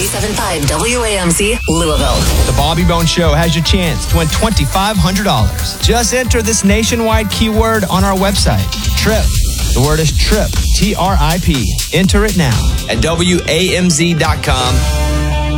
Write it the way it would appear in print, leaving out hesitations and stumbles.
97.5 WAMC, Louisville. The Bobby Bones Show has your chance to win $2,500. Just enter this nationwide keyword on our website, TRIP. The word is TRIP, TRIP. Enter it now at WAMZ.com